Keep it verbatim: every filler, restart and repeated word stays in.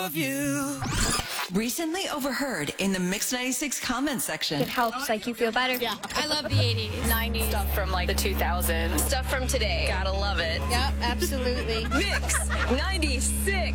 of you. Recently overheard in the Mix ninety-six comment section. It helps, like, you feel better. Yeah. I love the eighties, nineties. Stuff from, like, the two thousands. Stuff from today. Gotta love it. Yep, absolutely. Mix ninety-six.